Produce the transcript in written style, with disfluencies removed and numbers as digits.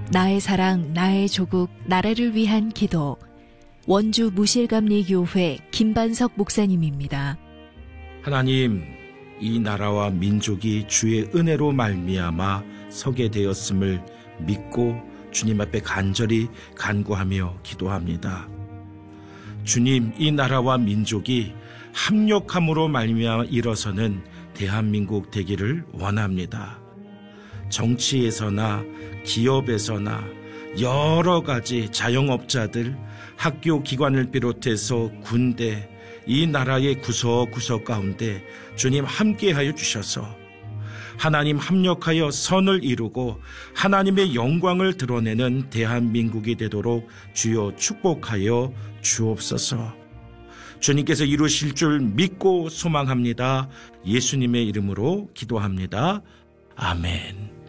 나의 사랑, 나의 조국, 나라를 위한 기도. 원주 무실감리교회 김반석 목사님입니다. 하나님, 이 나라와 민족이 주의 은혜로 말미암아 서게 되었음을 믿고 주님 앞에 간절히 간구하며 기도합니다. 주님, 이 나라와 민족이 합력함으로 말미암아 일어서는 대한민국 되기를 원합니다. 정치에서나 기업에서나 여러 가지 자영업자들, 학교 기관을 비롯해서 군대, 이 나라의 구석구석 가운데 주님 함께하여 주셔서 하나님 합력하여 선을 이루고 하나님의 영광을 드러내는 대한민국이 되도록 주여 축복하여 주옵소서. 주님께서 이루실 줄 믿고 소망합니다. 예수님의 이름으로 기도합니다. 아멘.